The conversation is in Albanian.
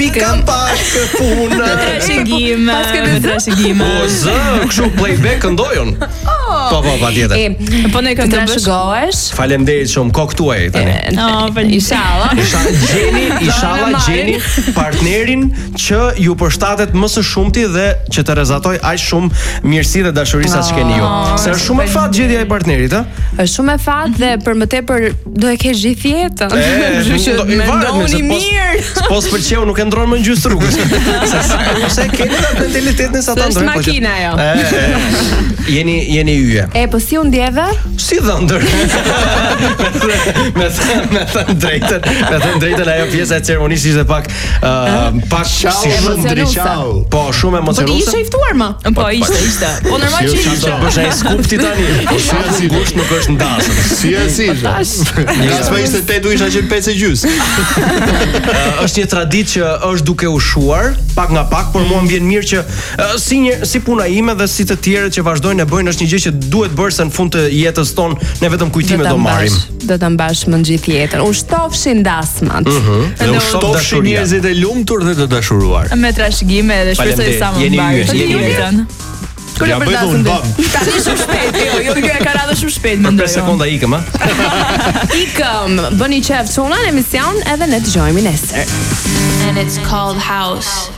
Kam pas punë. Trashëgim. O zë, kështu playback këndojon. Po, patjetër. Po ne këndon trashëgohesh. Faleminderit shumë, kokë tuaj tani. Inshallah. Gjeni partnerin që ju përshtatet më së shumti dhe që të rezatoj aq shumë mirësi dhe dashuri sa ç'keni ju. Se është shumë e fat gjetja e partnerit, ë? Është shumë e fat dhe për më tepër do e kesh gjithë jetën. Mendoni mirë. Po s'pëlqeu nuk e ndron më në gjysmë rrugës. Ose keni atë mentalitetin sa ta ndrojë. Është makina ajo. Jeni yje. Po si u ndjeve? Si dhëndër. Me thënë drejtën ajo pjesa e ceremonisë ishte pak si shumë drejtau. Po shumë emocionuese. Po ishe i ftuar më. Po ishte. Po normal që ishte. Do bësh ai skup ti tani. Po si gusht nuk është ndasur. Si. Gaspa ishte 8 u isha që 5:30. Është një traditë që është duke u shuar pak nga pak, por mua më vjen mirë që si puna ime dhe si të tjerët që vazhdojnë e bëjnë, është një gjë që duhet bërë se në fund të jetës tonë ne vetëm kujtime do marrim. Do ta mbash më gjithë jetën. U shtofshin dasmat. Dhe u shtofshin njerëzit e lumtur dhe të dashuruar. Me trashëgime dhe shpresoj sa më mbarë. Jeni jetën. Ja bëj unë bam. Tani shumë shpejt, jo e ka radhë shumë shpejt mendoj. Për sekonda ikëm, ha. Ikëm, bëni qef çuna në emision edhe ne dëgjojmë nesër. And it's called House.